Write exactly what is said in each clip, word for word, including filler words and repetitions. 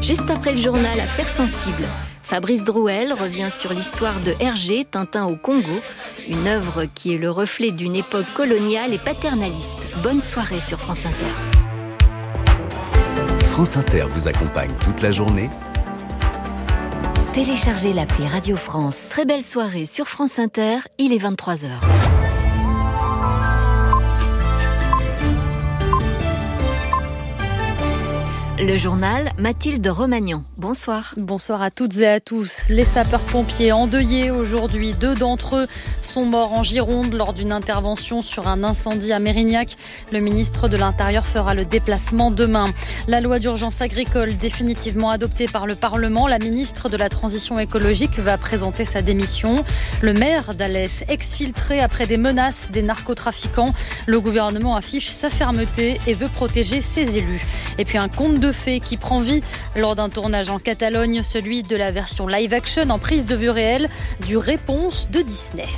Juste après le journal, Affaires sensibles. Fabrice Drouel revient sur l'histoire de Hergé, Tintin au Congo, une œuvre qui est le reflet d'une époque coloniale et paternaliste. Bonne soirée sur France Inter. France Inter vous accompagne toute la journée. Téléchargez l'appli Radio France. Très belle soirée sur France Inter, il est vingt-trois heures. Le journal, Mathilde Romagnan. Bonsoir. Bonsoir à toutes et à tous. Les sapeurs-pompiers endeuillés aujourd'hui. Deux d'entre eux sont morts en Gironde lors d'une intervention sur un incendie à Mérignac. Le ministre de l'Intérieur fera le déplacement demain. La loi d'urgence agricole définitivement adoptée par le Parlement. La ministre de la Transition écologique va présenter sa démission. Le maire d'Alès exfiltré après des menaces des narcotrafiquants. Le gouvernement affiche sa fermeté et veut protéger ses élus. Et puis un conte de fées qui prend vie lors d'un tournage en Catalogne, celui de la version live action en prise de vue réelle du Réponse de Disney.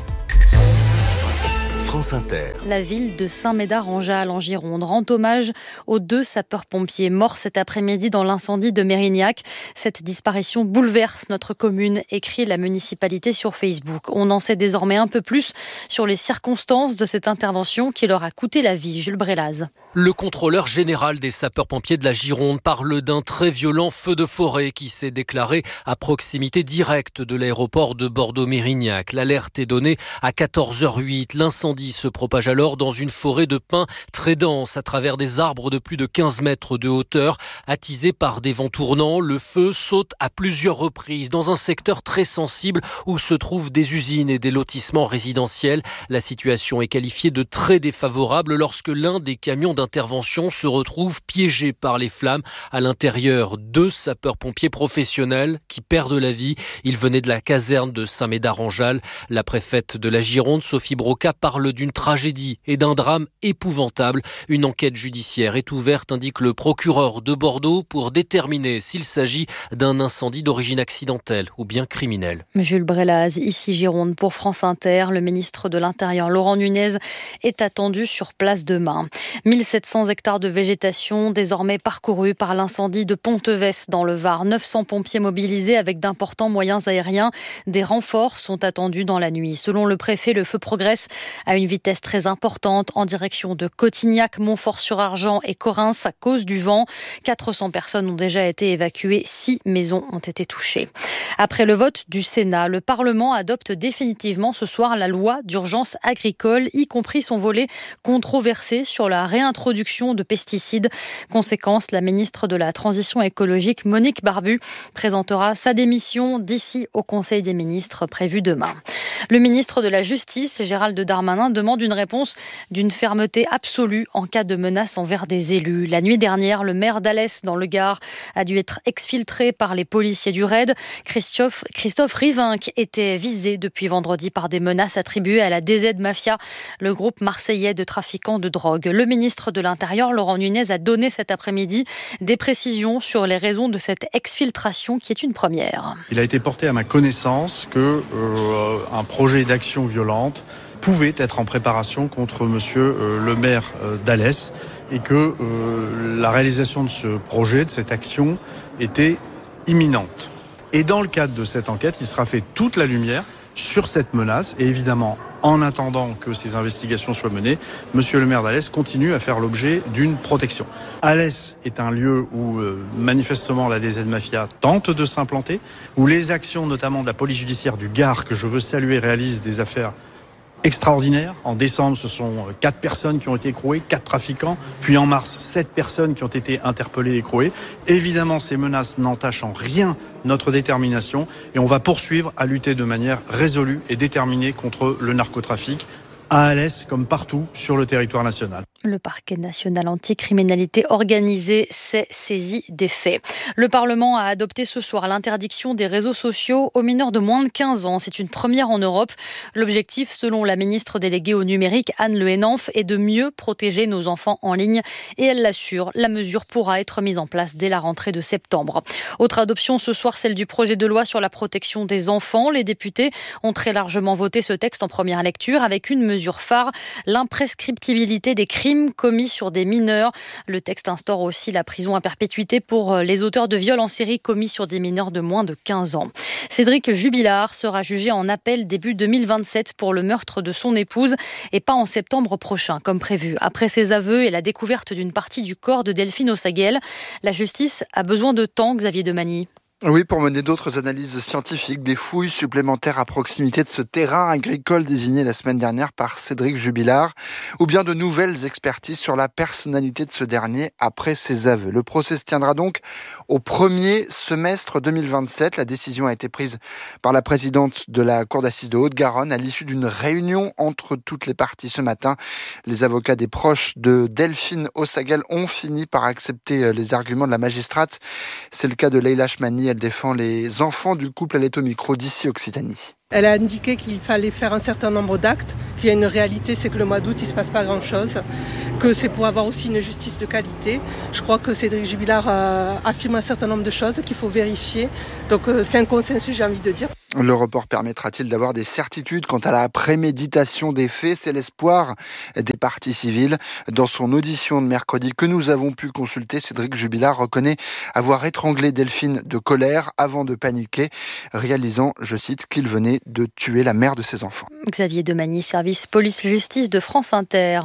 France Inter. La ville de Saint-Médard-en-Jalles en Gironde rend hommage aux deux sapeurs-pompiers morts cet après-midi dans l'incendie de Mérignac. Cette disparition bouleverse notre commune, écrit la municipalité sur Facebook. On en sait désormais un peu plus sur les circonstances de cette intervention qui leur a coûté la vie. Jules Brélaz. Le contrôleur général des sapeurs-pompiers de la Gironde parle d'un très violent feu de forêt qui s'est déclaré à proximité directe de l'aéroport de Bordeaux-Mérignac. L'alerte est donnée à quatorze heures huit. L'incendie se propage alors dans une forêt de pins très dense à travers des arbres de plus de quinze mètres de hauteur. Attisé par des vents tournants, le feu saute à plusieurs reprises dans un secteur très sensible où se trouvent des usines et des lotissements résidentiels. La situation est qualifiée de très défavorable lorsque l'un des camions d'intervention se retrouve piégé par les flammes. À l'intérieur, deux sapeurs-pompiers professionnels qui perdent la vie. Ils venaient de la caserne de Saint-Médard-en-Jalles. La préfète de la Gironde, Sophie Broca, parle d'une tragédie et d'un drame épouvantable. Une enquête judiciaire est ouverte, indique le procureur de Bordeaux, pour déterminer s'il s'agit d'un incendie d'origine accidentelle ou bien criminelle. Jules Brélaz, ici Gironde pour France Inter. Le ministre de l'Intérieur, Laurent Nunez, est attendu sur place demain. mille sept cents hectares de végétation désormais parcourus par l'incendie de Pontevès dans le Var. neuf cents pompiers mobilisés avec d'importants moyens aériens. Des renforts sont attendus dans la nuit. Selon le préfet, le feu progresse à une vitesse très importante en direction de Cotignac, Montfort-sur-Argent et Corrins à cause du vent. quatre cents personnes ont déjà été évacuées. six maisons ont été touchées. Après le vote du Sénat, le Parlement adopte définitivement ce soir la loi d'urgence agricole, y compris son volet controversé sur la réintroduction de pesticides. Conséquence, la ministre de la Transition écologique, Monique Barbu, présentera sa démission d'ici au Conseil des ministres prévu demain. Le ministre de la Justice, Gérald Darmanin, demande une réponse d'une fermeté absolue en cas de menace envers des élus. La nuit dernière, le maire d'Alès, dans le Gard, a dû être exfiltré par les policiers du raid. Christophe, Christophe Rivinc était visé depuis vendredi par des menaces attribuées à la D Z Mafia, le groupe marseillais de trafiquants de drogue. Le ministre de l'Intérieur, Laurent Nunez, a donné cet après-midi des précisions sur les raisons de cette exfiltration qui est une première. Il a été porté à ma connaissance que euh, un projet d'action violente pouvait être en préparation contre monsieur euh, le maire euh, d'Alès et que euh, la réalisation de ce projet, de cette action, était imminente. Et dans le cadre de cette enquête, il sera fait toute la lumière sur cette menace et évidemment, en attendant que ces investigations soient menées, monsieur le maire d'Alès continue à faire l'objet d'une protection. Alès est un lieu où euh, manifestement la D Z Mafia tente de s'implanter, où les actions notamment de la police judiciaire du Gard, que je veux saluer, réalisent des affaires extraordinaire. En décembre, ce sont quatre personnes qui ont été écrouées, quatre trafiquants. Puis en mars, sept personnes qui ont été interpellées et écrouées. Évidemment, ces menaces n'entachent en rien notre détermination et on va poursuivre à lutter de manière résolue et déterminée contre le narcotrafic à Alès comme partout sur le territoire national. Le parquet national anticriminalité organisée s'est saisi des faits. Le Parlement a adopté ce soir l'interdiction des réseaux sociaux aux mineurs de moins de quinze ans. C'est une première en Europe. L'objectif, selon la ministre déléguée au numérique, Anne Le Henanff, est de mieux protéger nos enfants en ligne. Et elle l'assure, la mesure pourra être mise en place dès la rentrée de septembre. Autre adoption ce soir, celle du projet de loi sur la protection des enfants. Les députés ont très largement voté ce texte en première lecture avec une mesure phare, l'imprescriptibilité des crimes crimes commis sur des mineurs. Le texte instaure aussi la prison à perpétuité pour les auteurs de viols en série commis sur des mineurs de moins de quinze ans. Cédric Jubilard sera jugé en appel début deux mille vingt-sept pour le meurtre de son épouse et pas en septembre prochain, comme prévu. Après ses aveux et la découverte d'une partie du corps de Delphine Ossagel, la justice a besoin de temps, Xavier Demagny. Oui, pour mener d'autres analyses scientifiques, des fouilles supplémentaires à proximité de ce terrain agricole désigné la semaine dernière par Cédric Jubilard, ou bien de nouvelles expertises sur la personnalité de ce dernier après ses aveux. Le procès se tiendra donc au premier semestre deux mille vingt-sept. La décision a été prise par la présidente de la Cour d'assises de Haute-Garonne à l'issue d'une réunion entre toutes les parties ce matin. Les avocats des proches de Delphine Ossagel ont fini par accepter les arguments de la magistrate. C'est le cas de Leïla Chmani. Elle défend les enfants du couple. Elle est au micro d'ici Occitanie. Elle a indiqué qu'il fallait faire un certain nombre d'actes, qu'il y a une réalité, c'est que le mois d'août, il ne se passe pas grand-chose, que c'est pour avoir aussi une justice de qualité. Je crois que Cédric Jubilard euh, affirme un certain nombre de choses qu'il faut vérifier. Donc euh, c'est un consensus, j'ai envie de dire. Le report permettra-t-il d'avoir des certitudes quant à la préméditation des faits ? C'est l'espoir des parties civiles. Dans son audition de mercredi que nous avons pu consulter, Cédric Jubilard reconnaît avoir étranglé Delphine de colère avant de paniquer, réalisant, je cite, qu'il venait de tuer la mère de ses enfants. Xavier Demagny, service police-justice de France Inter.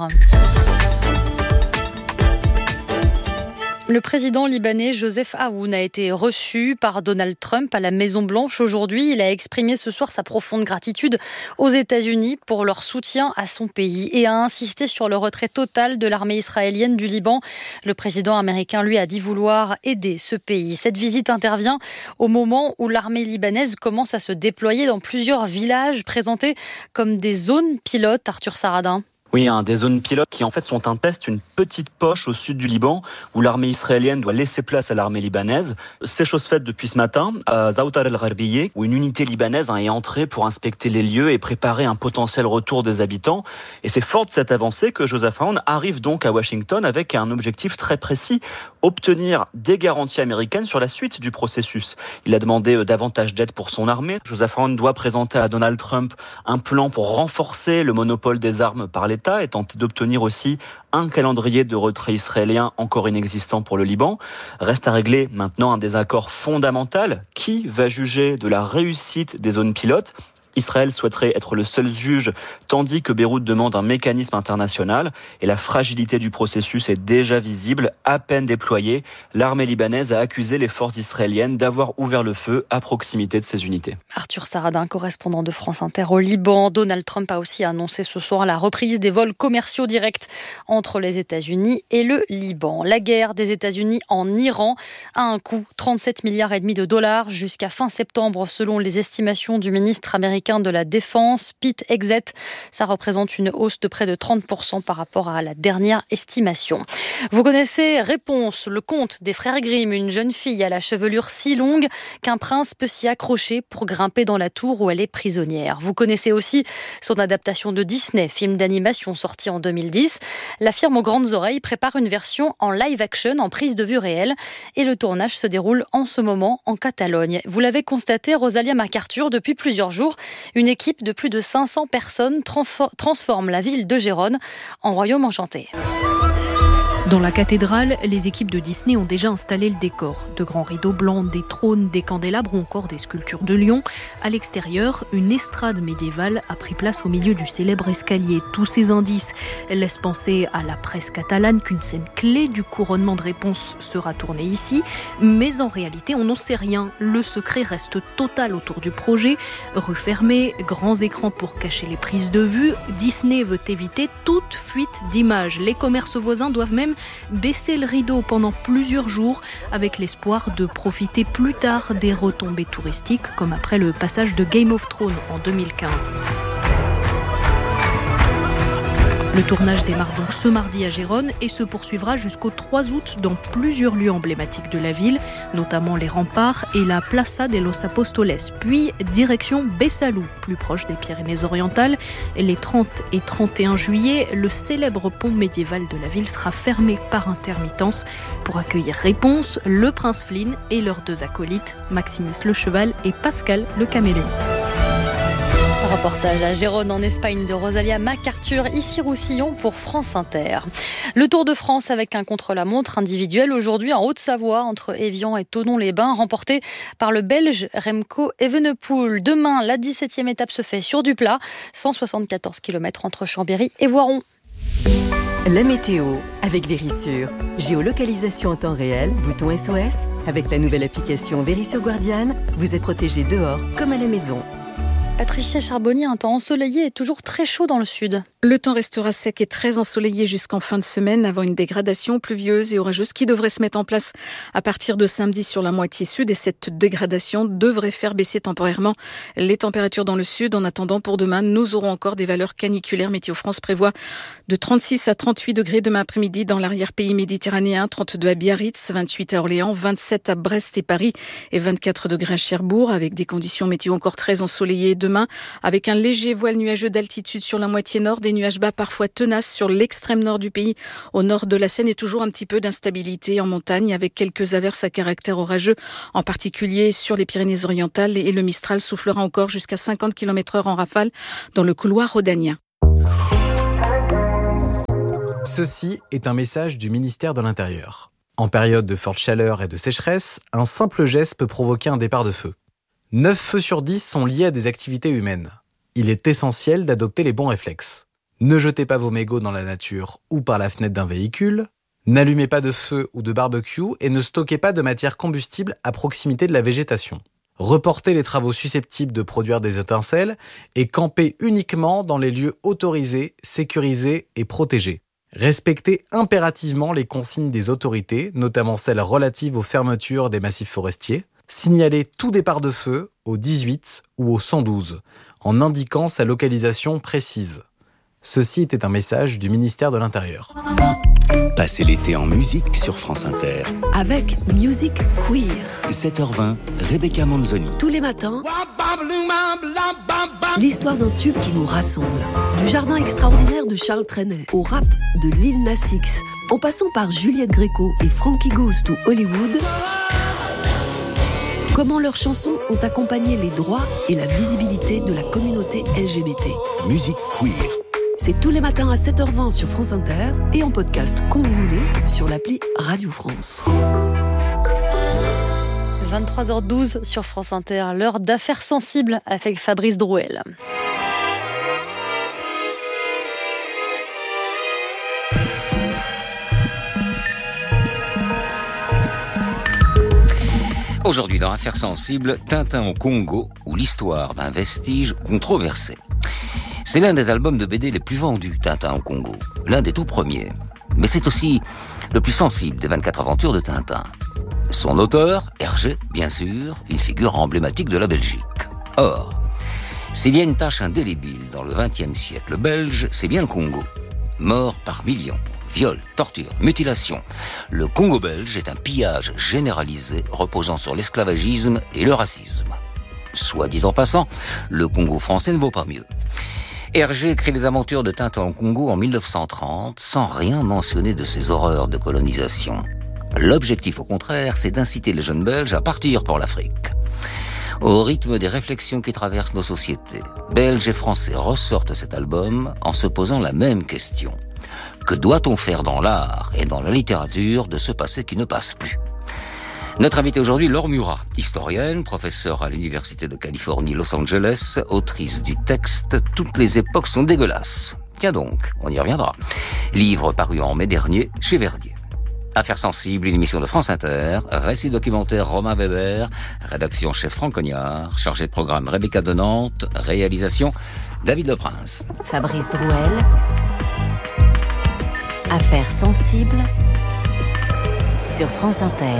Le président libanais Joseph Aoun a été reçu par Donald Trump à la Maison-Blanche aujourd'hui. Il a exprimé ce soir sa profonde gratitude aux États-Unis pour leur soutien à son pays et a insisté sur le retrait total de l'armée israélienne du Liban. Le président américain, lui, a dit vouloir aider ce pays. Cette visite intervient au moment où l'armée libanaise commence à se déployer dans plusieurs villages présentés comme des zones pilotes. Arthur Saradin. Oui, hein, des zones pilotes qui en fait sont un test, une petite poche au sud du Liban où l'armée israélienne doit laisser place à l'armée libanaise. C'est chose faite depuis ce matin à Zaoutar el-Gharbiyeh où une unité libanaise hein, est entrée pour inspecter les lieux et préparer un potentiel retour des habitants. Et c'est fort de cette avancée que Joseph Aoun arrive donc à Washington avec un objectif très précis, obtenir des garanties américaines sur la suite du processus. Il a demandé davantage d'aide pour son armée. Joseph Aoun doit présenter à Donald Trump un plan pour renforcer le monopole des armes par l'État et tenter d'obtenir aussi un calendrier de retrait israélien encore inexistant pour le Liban. Reste à régler maintenant un désaccord fondamental. Qui va juger de la réussite des zones pilotes ? Israël souhaiterait être le seul juge, tandis que Beyrouth demande un mécanisme international. Et la fragilité du processus est déjà visible, à peine déployée. L'armée libanaise a accusé les forces israéliennes d'avoir ouvert le feu à proximité de ces unités. Arthur Saradin, correspondant de France Inter au Liban. Donald Trump a aussi annoncé ce soir la reprise des vols commerciaux directs entre les États-Unis et le Liban. La guerre des États-Unis en Iran a un coût trente-sept milliards et demi de dollars jusqu'à fin septembre, selon les estimations du ministre américain de la Défense, Pete Hegseth. Ça représente une hausse de près de trente pour cent par rapport à la dernière estimation. Vous connaissez Réponse, le conte des frères Grimm, une jeune fille à la chevelure si longue qu'un prince peut s'y accrocher pour grimper dans la tour où elle est prisonnière. Vous connaissez aussi son adaptation de Disney, film d'animation sorti en deux mille dix. La firme aux grandes oreilles prépare une version en live action, en prise de vue réelle, et le tournage se déroule en ce moment en Catalogne. Vous l'avez constaté, Rosalia MacArthur, depuis plusieurs jours, une équipe de plus de cinq cents personnes transforme la ville de Gérone en royaume enchanté. Dans la cathédrale, les équipes de Disney ont déjà installé le décor. De grands rideaux blancs, des trônes, des candélabres ou encore des sculptures de lions. À l'extérieur, une estrade médiévale a pris place au milieu du célèbre escalier. Tous ces indices laissent penser à la presse catalane qu'une scène clé du couronnement de Réponse sera tournée ici. Mais en réalité, on n'en sait rien. Le secret reste total autour du projet. Rue fermée, grands écrans pour cacher les prises de vue. Disney veut éviter toute fuite d'images. Les commerces voisins doivent même baisser le rideau pendant plusieurs jours avec l'espoir de profiter plus tard des retombées touristiques comme après le passage de Game of Thrones en deux mille quinze. Le tournage démarre donc ce mardi à Gérone et se poursuivra jusqu'au trois août dans plusieurs lieux emblématiques de la ville, notamment les remparts et la Plaza de los Apóstoles. Puis direction Besalú, plus proche des Pyrénées-Orientales. Les trente et trente et un juillet, le célèbre pont médiéval de la ville sera fermé par intermittence pour accueillir Réponse, le prince Flynn et leurs deux acolytes, Maximus le cheval et Pascal le caméléon. Reportage à Gérone en Espagne de Rosalia MacArthur, ici Roussillon pour France Inter. Le Tour de France avec un contre-la-montre individuel aujourd'hui en Haute-Savoie entre Évian et Thonon-les-Bains, remporté par le Belge Remco Evenepoel. Demain, la dix-septième étape se fait sur du plat, cent soixante-quatorze kilomètres entre Chambéry et Voiron. La météo avec Vérissure. Géolocalisation en temps réel, bouton S O S. Avec la nouvelle application Vérissure Guardian, vous êtes protégé dehors comme à la maison. Patricia Charbonnier, un temps ensoleillé et toujours très chaud dans le sud. Le temps restera sec et très ensoleillé jusqu'en fin de semaine avant une dégradation pluvieuse et orageuse qui devrait se mettre en place à partir de samedi sur la moitié sud. Et cette dégradation devrait faire baisser temporairement les températures dans le sud. En attendant, pour demain, nous aurons encore des valeurs caniculaires. Météo France prévoit de trente-six à trente-huit degrés demain après-midi dans l'arrière-pays méditerranéen, trente-deux à Biarritz, vingt-huit à Orléans, vingt-sept à Brest et Paris et vingt-quatre degrés à Cherbourg, avec des conditions météo encore très ensoleillées demain, avec un léger voile nuageux d'altitude sur la moitié nord, des nuages bas parfois tenaces sur l'extrême nord du pays, au nord de la Seine, et toujours un petit peu d'instabilité en montagne avec quelques averses à caractère orageux, en particulier sur les Pyrénées-Orientales, et le Mistral soufflera encore jusqu'à cinquante kilomètres heure en rafale dans le couloir rhodanien. Ceci est un message du ministère de l'Intérieur. En période de forte chaleur et de sécheresse, un simple geste peut provoquer un départ de feu. neuf feux sur dix sont liés à des activités humaines. Il est essentiel d'adopter les bons réflexes. Ne jetez pas vos mégots dans la nature ou par la fenêtre d'un véhicule. N'allumez pas de feu ou de barbecue et ne stockez pas de matière combustible à proximité de la végétation. Reportez les travaux susceptibles de produire des étincelles et campez uniquement dans les lieux autorisés, sécurisés et protégés. Respectez impérativement les consignes des autorités, notamment celles relatives aux fermetures des massifs forestiers. Signalez tout départ de feu au dix-huit ou au cent douze, en indiquant sa localisation précise. Ceci était un message du ministère de l'Intérieur. Passez l'été en musique sur France Inter. Avec Music Queer. sept heures vingt, Rebecca Manzoni. Tous les matins, l'histoire d'un tube qui nous rassemble. Du jardin extraordinaire de Charles Trenet au rap de Lil Nas X, en passant par Juliette Gréco et Frankie Goes to Hollywood. Comment leurs chansons ont accompagné les droits et la visibilité de la communauté L G B T. Musique Queer. C'est tous les matins à sept heures vingt sur France Inter et en podcast quand vous voulez sur l'appli Radio France. vingt-trois heures douze sur France Inter, l'heure d'affaires sensibles avec Fabrice Drouel. Aujourd'hui dans Affaires sensibles, Tintin au Congo ou l'histoire d'un vestige controversé. C'est l'un des albums de B D les plus vendus, Tintin au Congo, l'un des tout premiers. Mais c'est aussi le plus sensible des vingt-quatre aventures de Tintin. Son auteur, Hergé, bien sûr, une figure emblématique de la Belgique. Or, s'il y a une tâche indélébile dans le vingtième siècle belge, c'est bien le Congo. Mort par millions, viols, tortures, mutilations. Le Congo belge est un pillage généralisé reposant sur l'esclavagisme et le racisme. Soit dit en passant, le Congo français ne vaut pas mieux. Hergé écrit les aventures de Tintin au Congo en mille neuf cent trente, sans rien mentionner de ces horreurs de colonisation. L'objectif, au contraire, c'est d'inciter les jeunes Belges à partir pour l'Afrique. Au rythme des réflexions qui traversent nos sociétés, Belges et Français ressortent cet album en se posant la même question. Que doit-on faire dans l'art et dans la littérature de ce passé qui ne passe plus ? Notre invitée aujourd'hui, Laure Murat, historienne, professeure à l'Université de Californie, Los Angeles, autrice du texte « Toutes les époques sont dégueulasses ». Tiens donc, on y reviendra. Livre paru en mai dernier chez Verdier. Affaires sensibles, une émission de France Inter, récit documentaire Romain Weber, rédaction chef Franck Cognard, chargé de programme Rebecca de Nantes, réalisation David Leprince. Fabrice Drouel. Affaires sensibles sur France Inter.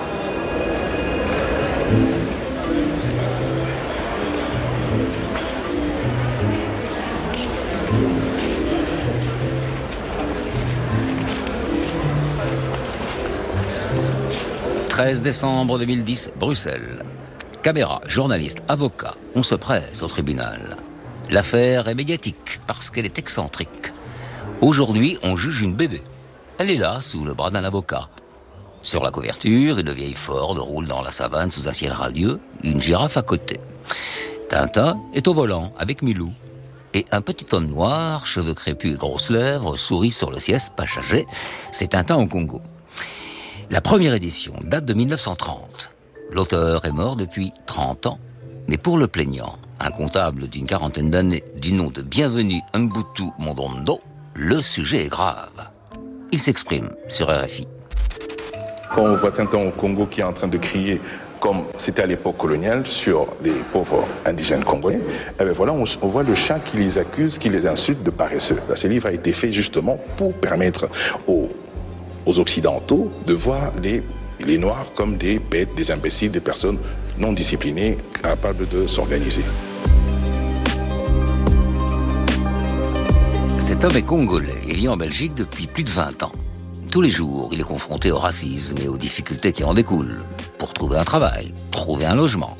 treize décembre deux mille dix, Bruxelles. Caméra, journaliste, avocat, on se presse au tribunal. L'affaire est médiatique parce qu'elle est excentrique. Aujourd'hui, on juge une bébé. Elle est là, sous le bras d'un avocat. Sur la couverture, une vieille Ford roule dans la savane sous un ciel radieux, une girafe à côté. Tintin est au volant avec Milou. Et un petit homme noir, cheveux crépus et grosses lèvres, sourit sur le siège passager. C'est Tintin au Congo. La première édition date de mille neuf cent trente. L'auteur est mort depuis trente ans. Mais pour le plaignant, un comptable d'une quarantaine d'années, du nom de Bienvenu Mbutu Mondondo, le sujet est grave. Il s'exprime sur R F I. Quand on voit Tintin au Congo qui est en train de crier comme c'était à l'époque coloniale sur les pauvres indigènes congolais, eh bien voilà, on, on voit le chat qui les accuse, qui les insulte de paresseux. Ce livre a été fait justement pour permettre aux, aux Occidentaux de voir les, les Noirs comme des bêtes, des imbéciles, des personnes non disciplinées, capables de s'organiser. Cet homme est congolais et vit en Belgique depuis plus de vingt ans. Tous les jours, il est confronté au racisme et aux difficultés qui en découlent. Pour trouver un travail, trouver un logement.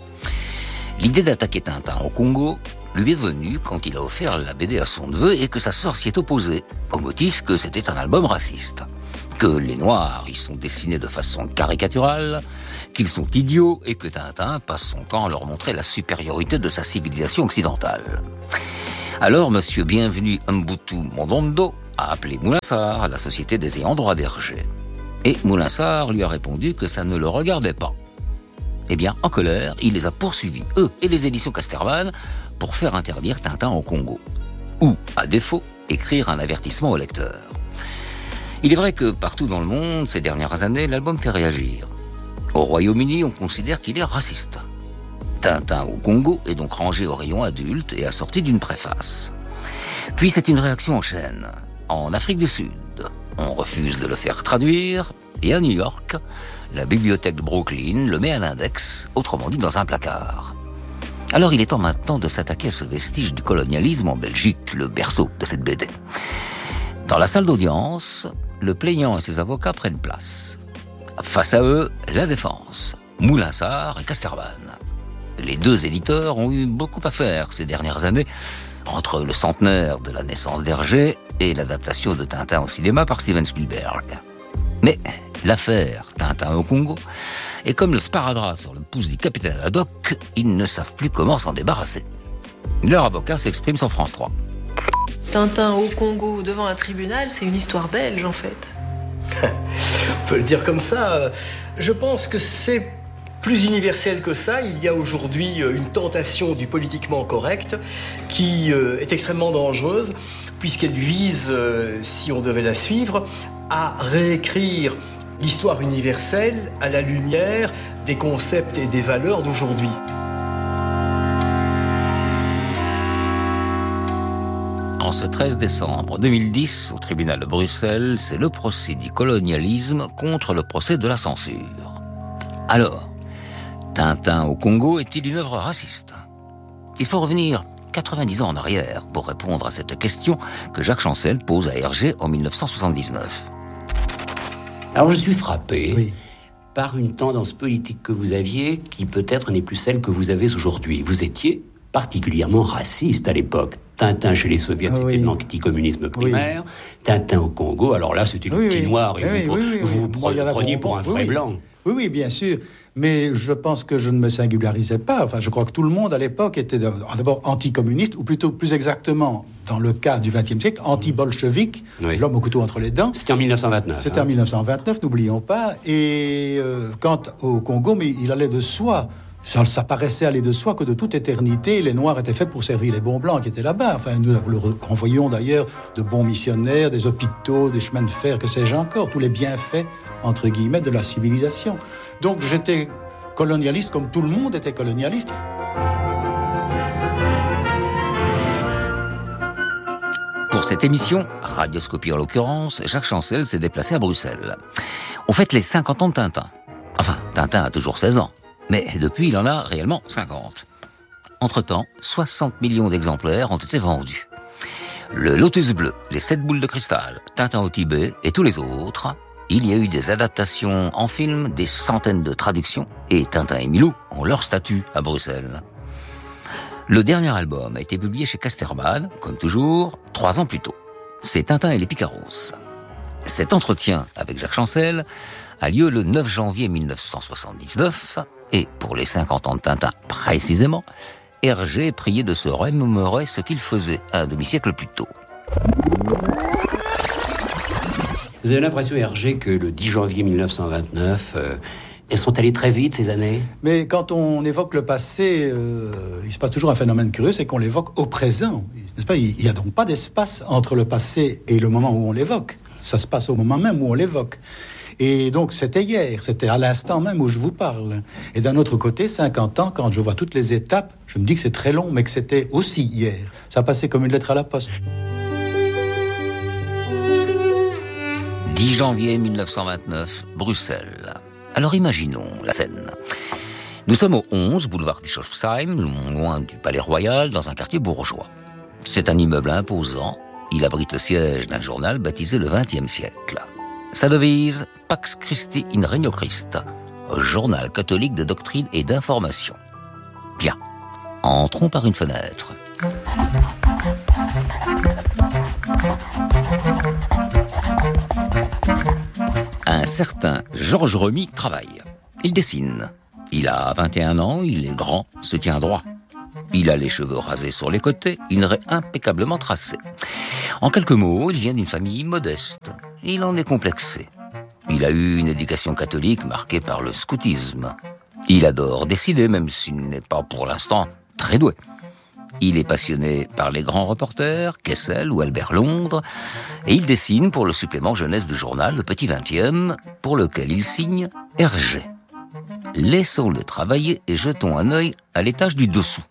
L'idée d'attaquer Tintin au Congo lui est venue quand il a offert la B D à son neveu et que sa sœur s'y est opposée, au motif que c'était un album raciste. Que les Noirs y sont dessinés de façon caricaturale, qu'ils sont idiots et que Tintin passe son temps à leur montrer la supériorité de sa civilisation occidentale. Alors, monsieur Bienvenu Mbutu Mondondo a appelé Moulinsart à la Société des ayants droit d'Hergé. Et Moulinsart lui a répondu que ça ne le regardait pas. Eh bien, en colère, il les a poursuivis, eux et les éditions Casterman, pour faire interdire Tintin au Congo. Ou, à défaut, écrire un avertissement au lecteur. Il est vrai que partout dans le monde, ces dernières années, l'album fait réagir. Au Royaume-Uni, on considère qu'il est raciste. Tintin au Congo est donc rangé au rayon adulte et assorti d'une préface. Puis c'est une réaction en chaîne. En Afrique du Sud, on refuse de le faire traduire, et à New York, la bibliothèque de Brooklyn le met à l'index, autrement dit dans un placard. Alors il est temps maintenant de s'attaquer à ce vestige du colonialisme en Belgique, le berceau de cette B D. Dans la salle d'audience, le plaignant et ses avocats prennent place. Face à eux, la défense, Moulinsart et Casterman. Les deux éditeurs ont eu beaucoup à faire ces dernières années, entre le centenaire de la naissance d'Hergé et l'adaptation de Tintin au cinéma par Steven Spielberg. Mais l'affaire Tintin au Congo est comme le sparadrap sur le pouce du capitaine Haddock, ils ne savent plus comment s'en débarrasser. Leur avocat s'exprime sur France trois. Tintin au Congo devant un tribunal, c'est une histoire belge en fait. On peut le dire comme ça. Je pense que c'est plus universel que ça. Il y a aujourd'hui une tentation du politiquement correct qui est extrêmement dangereuse puisqu'elle vise, si on devait la suivre, à réécrire l'histoire universelle à la lumière des concepts et des valeurs d'aujourd'hui. En ce treize décembre deux mille dix, au tribunal de Bruxelles, c'est le procès du colonialisme contre le procès de la censure. Alors, Tintin au Congo est-il une œuvre raciste ? Il faut revenir quatre-vingt-dix ans en arrière pour répondre à cette question que Jacques Chancel pose à Hergé en mille neuf cent soixante-dix-neuf. Alors je suis frappé oui. par une tendance politique que vous aviez qui peut-être n'est plus celle que vous avez aujourd'hui. Vous étiez particulièrement raciste à l'époque. Tintin chez les soviets, ah, c'était oui. de l'anticommunisme primaire. Oui. Tintin au Congo, alors là, c'était le oui, petit oui. noir et oui, vous, oui, oui, vous, oui. vous, vous preniez pour un vrai oui. blanc. Oui, oui, bien sûr. Mais je pense que je ne me singularisais pas. Enfin, je crois que tout le monde à l'époque était d'abord anticommuniste, ou plutôt plus exactement, dans le cas du vingtième siècle, anti-bolchevique, oui. l'homme au couteau entre les dents. C'était en mille neuf cent vingt-neuf. C'était hein. en mille neuf cent vingt-neuf, n'oublions pas. Et euh, quant au Congo, mais il allait de soi. Ça, ça paraissait aller de soi que de toute éternité, les Noirs étaient faits pour servir les bons Blancs qui étaient là-bas. Enfin, nous le renvoyons d'ailleurs de bons missionnaires, des hôpitaux, des chemins de fer, que sais-je encore, tous les bienfaits, entre guillemets, de la civilisation. Donc j'étais colonialiste comme tout le monde était colonialiste. Pour cette émission, Radioscopie en l'occurrence, Jacques Chancel s'est déplacé à Bruxelles. On fête les cinquante ans de Tintin. Enfin, Tintin a toujours seize ans. Mais depuis, il en a réellement cinquante. Entre-temps, soixante millions d'exemplaires ont été vendus. Le Lotus bleu, les sept boules de cristal, Tintin au Tibet et tous les autres, il y a eu des adaptations en film, des centaines de traductions, et Tintin et Milou ont leur statut à Bruxelles. Le dernier album a été publié chez Casterman, comme toujours, trois ans plus tôt. C'est Tintin et les Picaros. Cet entretien avec Jacques Chancel a lieu le neuf janvier mille neuf cent soixante-dix-neuf, et pour les cinquante ans de Tintin précisément, Hergé est prié de se remémorer ce qu'il faisait un demi-siècle plus tôt. Vous avez l'impression, Hergé, que le dix janvier mille neuf cent vingt-neuf, euh, elles sont allées très vite, ces années? Mais quand on évoque le passé, euh, il se passe toujours un phénomène curieux, c'est qu'on l'évoque au présent. N'est-ce pas? Il n'y a donc pas d'espace entre le passé et le moment où on l'évoque. Ça se passe au moment même où on l'évoque. Et donc, c'était hier, c'était à l'instant même où je vous parle. Et d'un autre côté, cinquante ans, quand je vois toutes les étapes, je me dis que c'est très long, mais que c'était aussi hier. Ça passait comme une lettre à la poste. dix janvier mille neuf cent vingt-neuf, Bruxelles. Alors imaginons la scène. Nous sommes au onze, boulevard Bischofsheim, loin du Palais Royal, dans un quartier bourgeois. C'est un immeuble imposant. Il abrite le siège d'un journal baptisé le vingtième siècle. Sa devise, Pax Christi in Regno Christ, journal catholique de doctrine et d'information. Bien, entrons par une fenêtre. Un certain Georges Remy travaille. Il dessine. Il a vingt et un ans, il est grand, se tient droit. Il a les cheveux rasés sur les côtés, une raie impeccablement tracée. En quelques mots, il vient d'une famille modeste. Il en est complexé. Il a eu une éducation catholique marquée par le scoutisme. Il adore dessiner, même s'il n'est pas pour l'instant très doué. Il est passionné par les grands reporters, Kessel ou Albert Londres, et il dessine pour le supplément jeunesse du journal Le Petit Vingtième, pour lequel il signe Hergé. Laissons-le travailler et jetons un œil à l'étage du dessous.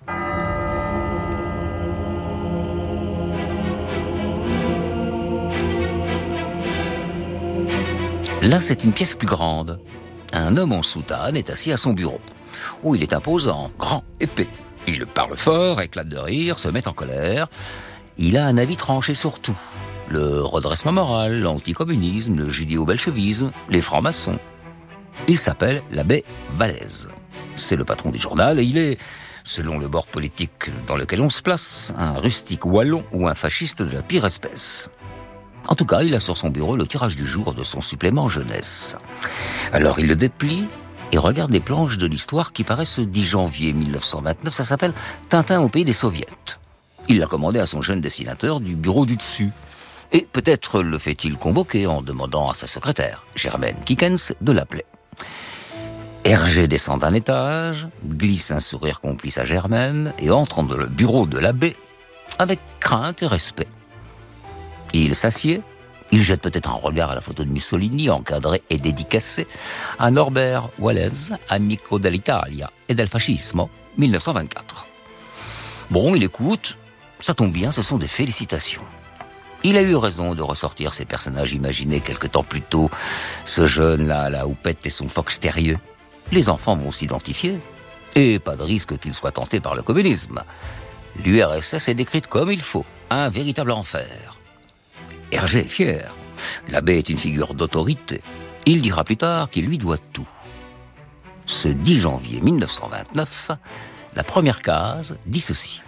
Là, c'est une pièce plus grande. Un homme en soutane est assis à son bureau. Oh, il est imposant, grand, épais. Il parle fort, éclate de rire, se met en colère. Il a un avis tranché sur tout. Le redressement moral, l'anticommunisme, le judéo-bolchevisme, les francs-maçons. Il s'appelle l'abbé Vallès. C'est le patron du journal et il est, selon le bord politique dans lequel on se place, un rustique wallon ou un fasciste de la pire espèce. En tout cas, il a sur son bureau le tirage du jour de son supplément jeunesse. Alors il le déplie et regarde les planches de l'histoire qui paraissent ce dix janvier mille neuf cent vingt-neuf. Ça s'appelle Tintin au pays des soviets. Il l'a commandé à son jeune dessinateur du bureau du dessus. Et peut-être le fait-il convoquer en demandant à sa secrétaire, Germaine Kikens, de l'appeler. Hergé descend d'un étage, glisse un sourire complice à Germaine et entre dans le bureau de l'abbé avec crainte et respect. Il s'assied, il jette peut-être un regard à la photo de Mussolini encadrée et dédicacée à Norbert Walès, amico dell'Italia et del fascismo, mille neuf cent vingt-quatre. Bon, il écoute, ça tombe bien, ce sont des félicitations. Il a eu raison de ressortir ses personnages imaginés quelque temps plus tôt, ce jeune-là à la houppette et son phoque stérieux. Les enfants vont s'identifier, et pas de risque qu'ils soient tentés par le communisme. L'U R S S est décrite comme il faut, un véritable enfer. Hergé est fier. L'abbé est une figure d'autorité. Il dira plus tard qu'il lui doit tout. Ce dix janvier mille neuf cent vingt-neuf, la première case dit ceci.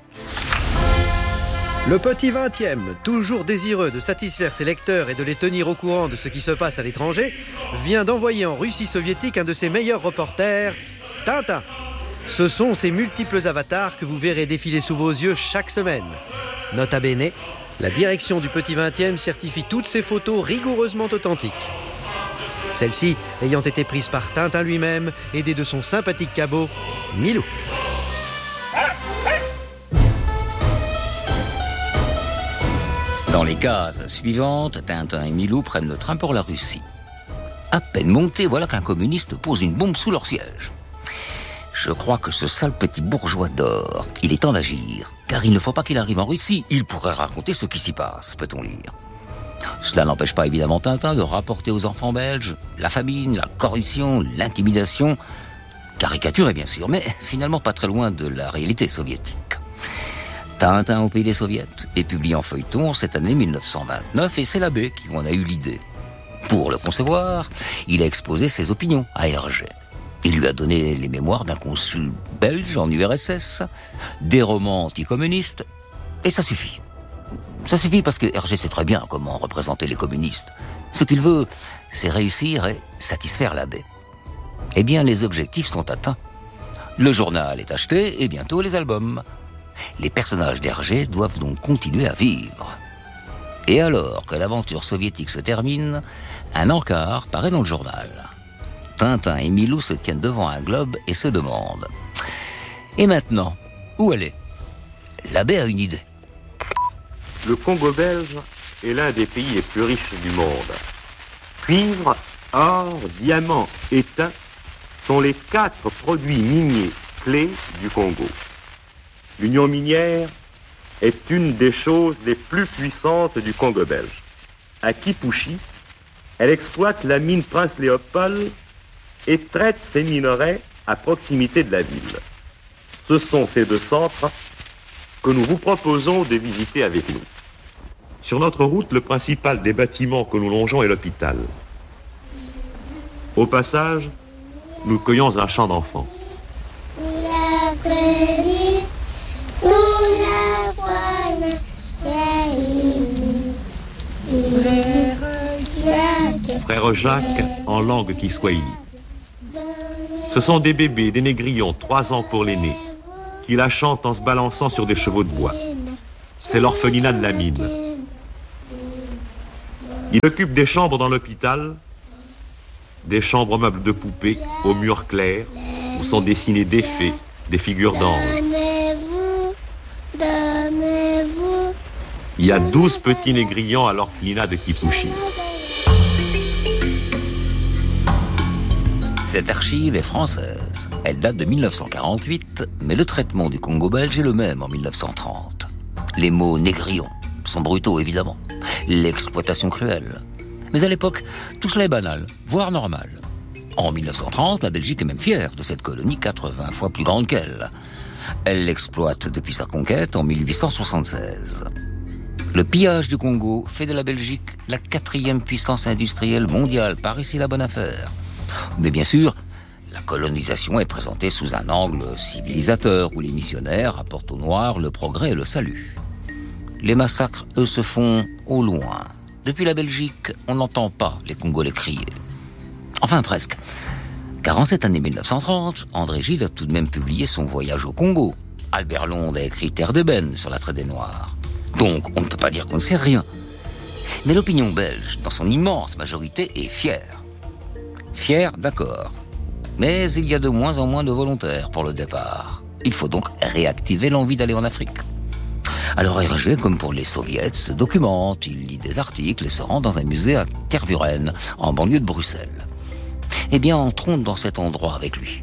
Le Petit Vingtième, toujours désireux de satisfaire ses lecteurs et de les tenir au courant de ce qui se passe à l'étranger, vient d'envoyer en Russie soviétique un de ses meilleurs reporters, Tintin. Ce sont ces multiples avatars que vous verrez défiler sous vos yeux chaque semaine. Nota bene, la direction du Petit Vingtième certifie toutes ces photos rigoureusement authentiques. Celles-ci ayant été prises par Tintin lui-même, aidé de son sympathique cabot, Milou. Dans les cases suivantes, Tintin et Milou prennent le train pour la Russie. À peine montés, voilà qu'un communiste pose une bombe sous leur siège. Je crois que ce sale petit bourgeois dort. Il est temps d'agir, car il ne faut pas qu'il arrive en Russie. Il pourrait raconter ce qui s'y passe, peut-on lire. Cela n'empêche pas évidemment Tintin de rapporter aux enfants belges la famine, la corruption, l'intimidation. Caricaturé bien sûr, mais finalement pas très loin de la réalité soviétique. Tintin au pays des soviets est publié en feuilleton cette année mille neuf cent vingt-neuf et c'est l'abbé qui en a eu l'idée. Pour le concevoir, il a exposé ses opinions à Hergé. Il lui a donné les mémoires d'un consul belge en U R S S, des romans anticommunistes, et ça suffit. Ça suffit parce que Hergé sait très bien comment représenter les communistes. Ce qu'il veut, c'est réussir et satisfaire l'abbé. Eh bien, les objectifs sont atteints. Le journal est acheté et bientôt les albums. Les personnages d'Hergé doivent donc continuer à vivre. Et alors que l'aventure soviétique se termine, un encart paraît dans le journal. Tintin et Milou se tiennent devant un globe et se demandent « Et maintenant, où aller ?» L'abbé a une idée. Le Congo belge est l'un des pays les plus riches du monde. Cuivre, or, diamant, étain sont les quatre produits miniers clés du Congo. L'union minière est une des choses les plus puissantes du Congo belge. À Kipushi, elle exploite la mine Prince Léopold et traite ses minerais à proximité de la ville. Ce sont ces deux centres que nous vous proposons de visiter avec nous. Sur notre route, le principal des bâtiments que nous longeons est l'hôpital. Au passage, nous cueillons un chant d'enfants. Frère Jacques en langue kiswahili. Ce sont des bébés, des négrillons, trois ans pour l'aîné, qui la chantent en se balançant sur des chevaux de bois. C'est l'orphelinat de la mine. Il occupe des chambres dans l'hôpital, des chambres meubles de poupées aux murs clairs où sont dessinés des fées, des figures d'anges. Il y a douze petits négrillons à l'orphelinat de Kipushi. Cette archive est française. Elle date de mille neuf cent quarante-huit, mais le traitement du Congo belge est le même en mille neuf cent trente. Les mots négrillons sont brutaux, évidemment. L'exploitation cruelle. Mais à l'époque, tout cela est banal, voire normal. En mille neuf cent trente, la Belgique est même fière de cette colonie quatre-vingts fois plus grande qu'elle. Elle l'exploite depuis sa conquête en mille huit cent soixante-seize. Le pillage du Congo fait de la Belgique la quatrième puissance industrielle mondiale, par ici la bonne affaire. Mais bien sûr, la colonisation est présentée sous un angle civilisateur où les missionnaires apportent aux Noirs le progrès et le salut. Les massacres, eux, se font au loin. Depuis la Belgique, on n'entend pas les Congolais crier. Enfin, presque. Car en cette année mille neuf cent trente, André Gide a tout de même publié son voyage au Congo. Albert Londres a écrit Terre d'ébène sur la traite des Noirs. Donc, on ne peut pas dire qu'on ne sait rien. Mais l'opinion belge, dans son immense majorité, est fière. Fière, d'accord. Mais il y a de moins en moins de volontaires pour le départ. Il faut donc réactiver l'envie d'aller en Afrique. Alors Hergé, comme pour les soviets, se documente, il lit des articles et se rend dans un musée à Tervuren, en banlieue de Bruxelles. Eh bien, entrons dans cet endroit avec lui.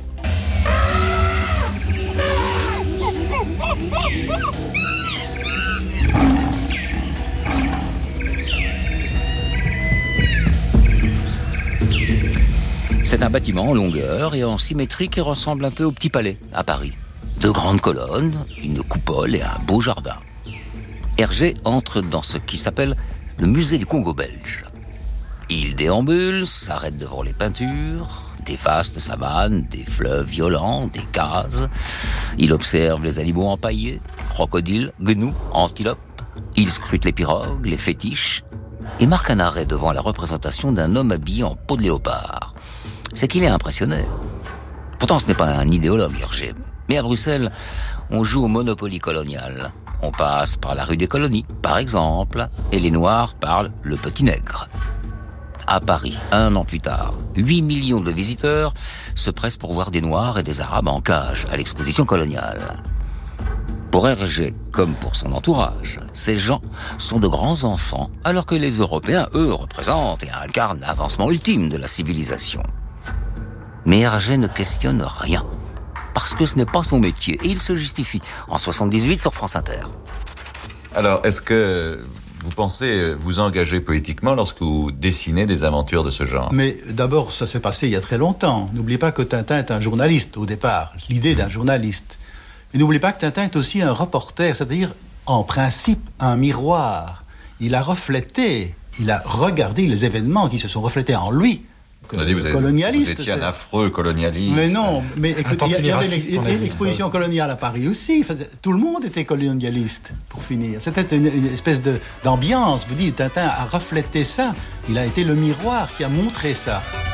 C'est un bâtiment en longueur et en symétrie qui ressemble un peu au Petit Palais, à Paris. Deux grandes colonnes, une coupole et un beau jardin. Hergé entre dans ce qui s'appelle le musée du Congo belge. Il déambule, s'arrête devant les peintures, des vastes savanes, des fleuves violents, des cases. Il observe les animaux empaillés, crocodiles, gnous, antilopes. Il scrute les pirogues, les fétiches et marque un arrêt devant la représentation d'un homme habillé en peau de léopard. C'est qu'il est impressionné. Pourtant, ce n'est pas un idéologue, Hergé. Mais à Bruxelles, on joue au Monopoly colonial. On passe par la rue des colonies, par exemple, et les Noirs parlent le petit nègre. À Paris, un an plus tard, huit millions de visiteurs se pressent pour voir des Noirs et des Arabes en cage à l'exposition coloniale. Pour Hergé, comme pour son entourage, ces gens sont de grands enfants, alors que les Européens, eux, représentent et incarnent l'avancement ultime de la civilisation. Mais Hergé ne questionne rien, parce que ce n'est pas son métier, et il se justifie en soixante-dix-huit sur France Inter. Alors, est-ce que vous pensez vous engager politiquement lorsque vous dessinez des aventures de ce genre? Mais d'abord, ça s'est passé il y a très longtemps. N'oubliez pas que Tintin est un journaliste au départ, l'idée d'un journaliste. Et n'oubliez pas que Tintin est aussi un reporter, c'est-à-dire, en principe, un miroir. Il a reflété, il a regardé les événements qui se sont reflétés en lui. Vous avez dit, vous avez, colonialiste. Vous étiez un affreux colonialiste. Mais non, mais écoute, il y avait l'exposition coloniale à Paris aussi. Tout le monde était colonialiste, pour finir. C'était une, une espèce de, d'ambiance. Vous dites, Tintin a reflété ça. Il a été le miroir qui a montré ça.